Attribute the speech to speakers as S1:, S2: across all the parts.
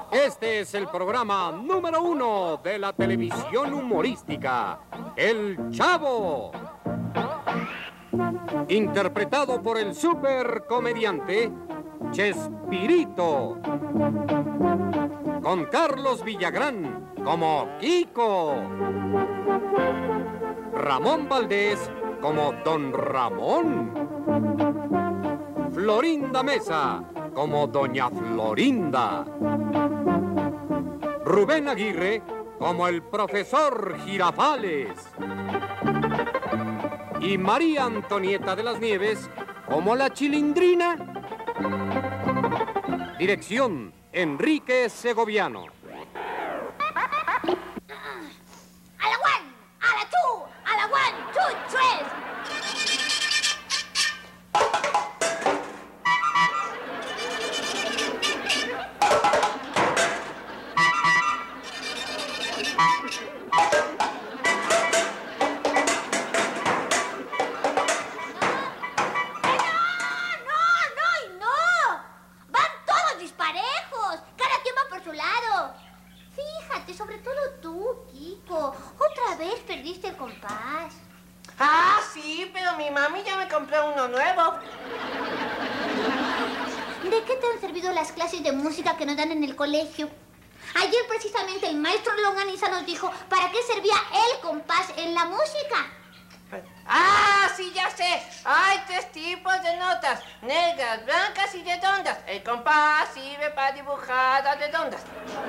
S1: Este es el programa número 1 de la televisión humorística, El Chavo. Interpretado por el supercomediante Chespirito. Con Carlos Villagrán como Kiko. Ramón Valdés como Don Ramón. Florinda Mesa como Doña Florinda. Rubén Aguirre como el profesor Girafales. Y María Antonieta de las Nieves como la Chilindrina. Dirección, Enrique Segoviano.
S2: A la one, a la two, a la one, two, tres. Sobre todo tú, Kiko. Otra vez perdiste el compás.
S3: Ah, sí, pero mi mami ya me compró uno nuevo.
S2: ¿De qué te han servido las clases de música que nos dan en el colegio? Ayer precisamente el maestro Longaniza nos dijo para qué servía el compás en la música.
S3: Ah, sí, ya sé. Hay 3 tipos de notas: negras, blancas y redondas. El compás sirve para dibujar las redondas.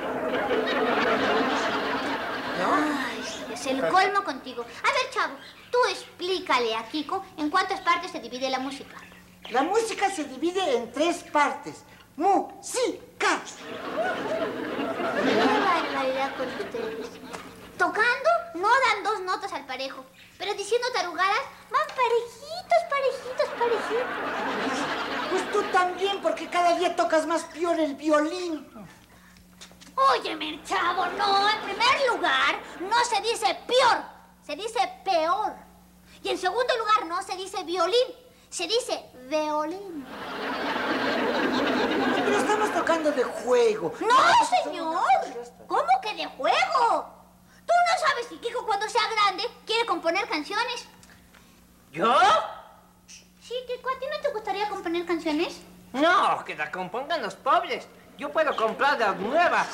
S2: Ay, es el colmo contigo. A ver, Chavo, tú explícale a Kiko en cuántas partes se divide la música.
S4: La música se divide en 3 partes. Música.
S2: Qué barbaridad con ustedes. Tocando no dan 2 notas al parejo, pero diciendo tarugadas van parejitos.
S4: Pues tú también, porque cada día tocas más peor el violín.
S2: Óyeme, Chavo, no. En primer lugar, no se dice peor, se dice peor. Y en segundo lugar, no se dice violín, se dice violín.
S4: Pero estamos tocando de juego.
S2: ¡No, señor! ¿Cómo que de juego? Tú no sabes si Kiko cuando sea grande quiere componer canciones.
S3: ¿Yo?
S2: Sí, Kiko, ¿a ti no te gustaría componer canciones?
S3: No, que las compongan los pobres. Yo puedo comprar las nuevas.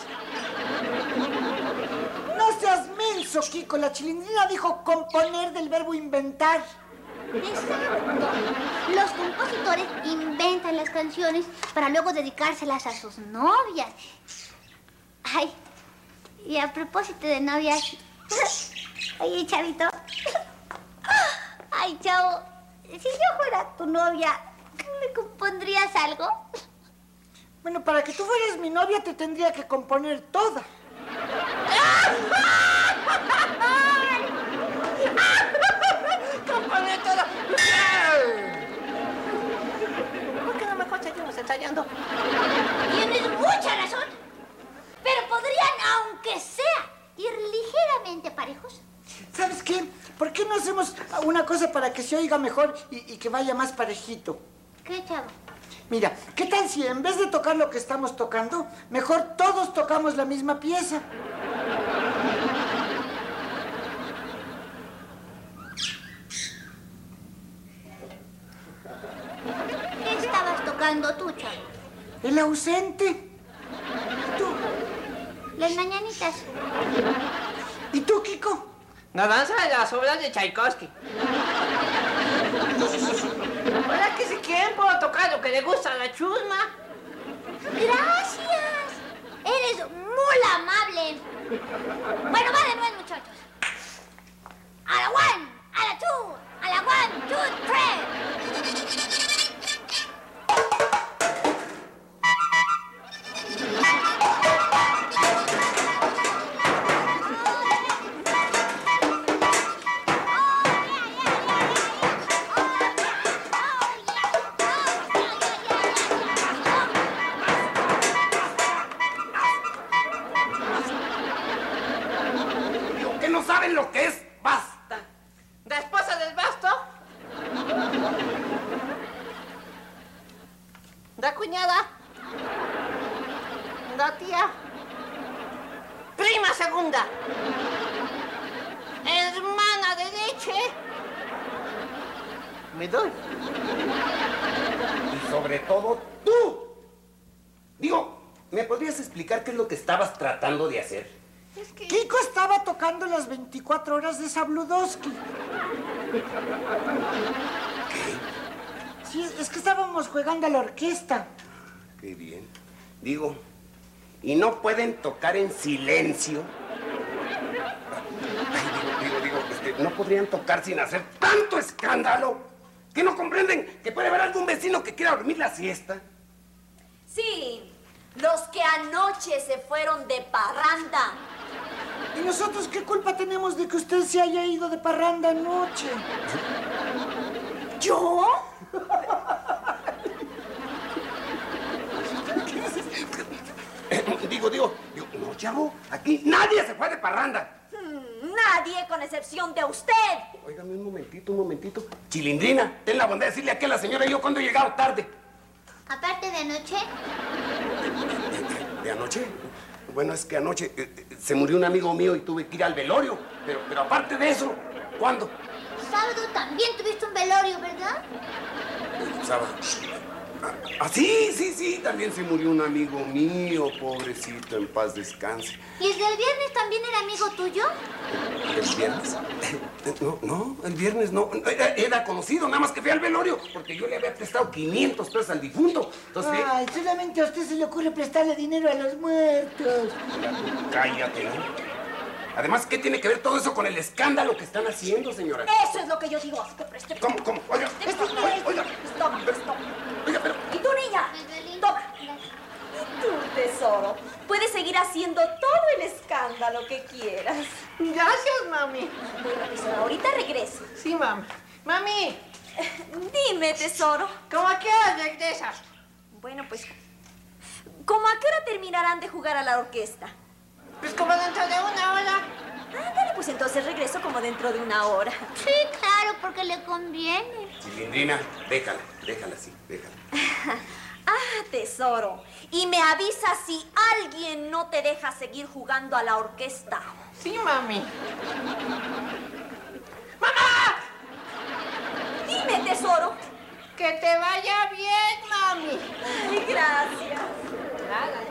S4: No seas menso, Kiko. La Chilindrina dijo componer del verbo inventar.
S2: Exacto. Los compositores inventan las canciones para luego dedicárselas a sus novias. Ay, y a propósito de novias... Oye, Chavito. Ay, Chavo, si yo fuera tu novia, ¿me compondrías algo?
S4: Bueno, para que tú fueras mi novia te tendría que componer toda.
S3: ¡Componer toda! ¿Por qué no mejor seguimos ensayando?
S2: Tienes mucha razón. Pero podrían, aunque sea, ir ligeramente parejos.
S4: ¿Sabes qué? ¿Por qué no hacemos una cosa para que se oiga mejor y que vaya más parejito?
S2: ¿Qué, Chavo?
S4: Mira, ¿qué tal si en vez de tocar lo que estamos tocando, mejor todos tocamos la misma pieza?
S2: ¿Qué estabas tocando tú, Chavo?
S4: El ausente. ¿Y tú?
S2: Las mañanitas.
S4: ¿Y tú, Kiko?
S3: La danza de las obras de Tchaikovsky. ¿Para que si quieren puedo tocar lo que le gusta a la chusma?
S2: ¡Gracias! Eres muy amable. Bueno, va de nuevo, muchachos. A la one, a la two, a la one, two, tres.
S1: ¿Que no saben lo que es? ¡Basta!
S3: ¿La esposa del basto? La cuñada. La tía. Prima segunda. Hermana de leche. Me doy.
S5: Y sobre todo, tú. Digo, ¿me podrías explicar qué es lo que estabas tratando de hacer?
S3: Es que...
S4: Kiko estaba tocando las 24 horas de Sabludowski.
S5: ¿Qué?
S4: Sí, es que estábamos jugando a la orquesta.
S5: Qué bien. Digo, ¿y no pueden tocar en silencio? Ay, digo, ¿no podrían tocar sin hacer tanto escándalo? ¿Que no comprenden que puede haber algún vecino que quiera dormir la siesta?
S6: Sí, los que anoche se fueron de parranda.
S4: ¿Y nosotros qué culpa tenemos de que usted se haya ido de parranda anoche?
S6: ¿Yo?
S5: Digo, no, chavo, aquí nadie se fue de parranda.
S6: Nadie, con excepción de usted.
S5: Óigame un momentito. Chilindrina, ten la bondad de decirle aquí a la señora y yo cuando he llegado tarde.
S2: Aparte de anoche,
S5: ¿De anoche? Bueno, es que anoche se murió un amigo mío y tuve que ir al velorio. Pero aparte de eso, ¿cuándo?
S2: sábado también tuviste un velorio, ¿verdad?
S5: Sábado. Sí, también se murió un amigo mío, pobrecito, en paz descanse.
S2: ¿Y el del viernes también era amigo tuyo?
S5: ¿El viernes? No, el viernes no. Era conocido, nada más que fui al velorio, porque yo le había prestado 500 pesos al difunto. Entonces,
S4: Ay, solamente a usted se le ocurre prestarle dinero a los muertos.
S5: cállate, ¿no? Además, ¿qué tiene que ver todo eso con el escándalo que están haciendo, señora?
S6: Eso es lo que yo digo. Que preste...
S5: ¿Cómo? Oiga, oiga.
S6: Toma.
S5: Oiga, pero...
S6: ¿Y tú, niña? Toma. Y tú, tesoro, puedes seguir haciendo todo el escándalo que quieras.
S3: Gracias, mami.
S6: Bueno, tesoro, ahorita regreso.
S3: Sí, mami. Mami,
S6: Dime, tesoro.
S3: ¿cómo a qué hora regresas?
S6: Bueno, pues, ¿cómo a qué hora terminarán de jugar a la orquesta?
S3: Pues como dentro de una hora.
S6: Ándale, pues entonces regreso como dentro de una hora.
S2: Sí, claro, porque le conviene.
S5: Cilindrina, déjala así, déjala.
S6: Ah, tesoro. Y me avisa si alguien no te deja seguir jugando a la orquesta.
S3: Sí, mami.
S6: Dime, tesoro.
S3: Que te vaya bien, mami.
S6: Ay, gracias.
S3: Nada.